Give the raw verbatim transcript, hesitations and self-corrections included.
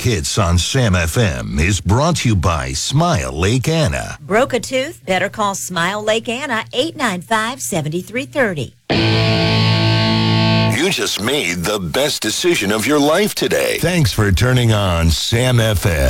Hits on Sam F M is brought to you by Smile Lake Anna. Broke a tooth? Better call Smile Lake Anna, eight nine five, seven three three zero. You just made the best decision of your life today. Thanks for turning on Sam F M.